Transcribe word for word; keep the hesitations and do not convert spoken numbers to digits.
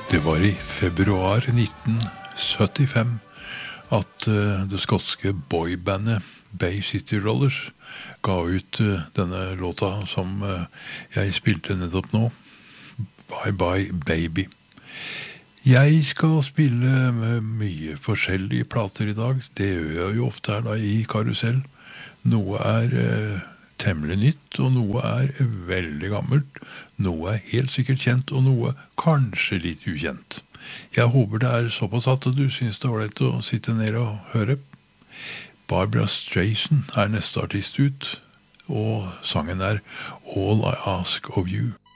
Det var i februar nitten syttifem at uh, det skotske boybandet Bay City Rollers ga ut uh, denne låta som uh, jeg spilte nettopp nå, Bye Bye Baby. Jeg skal spille med mye forskjellige plater i dag. Det gjør jeg jo ofte her da i Karusell. Noe er uh, temmelig nytt, og noe er veldig gammelt. Noe er helt sikkert kjent, og noe kanskje litt ukjent. Jeg håper det er såpass at du synes det er lett å sitte ned og høre. Barbra Streisand er neste artist ut, og sangen er All I Ask of You.